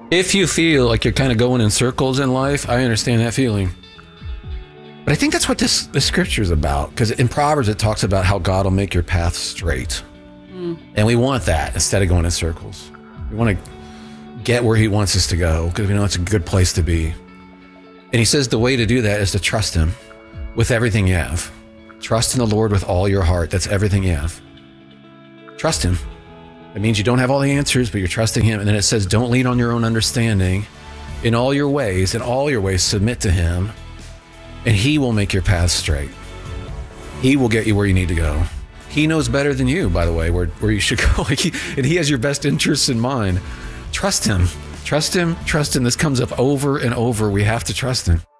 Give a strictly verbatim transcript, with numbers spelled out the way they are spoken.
If you feel like you're kind of going in circles in life, I understand that feeling. But I think that's what this, this scripture is about. Because in Proverbs, it talks about how God will make your path straight. Mm. And we want that instead of going in circles. We want to get where he wants us to go because we know it's a good place to be. And he says the way to do that is to trust him with everything you have. Trust in the Lord with all your heart. That's everything you have. Trust him. It means you don't have all the answers, but you're trusting him. And then it says, don't lean on your own understanding. In all your ways, in all your ways, submit to him, and he will make your path straight. He will get you where you need to go. He knows better than you, by the way, where, where you should go. Like he, and he has your best interests in mind. Trust him. Trust him. Trust him. This comes up over and over. We have to trust him.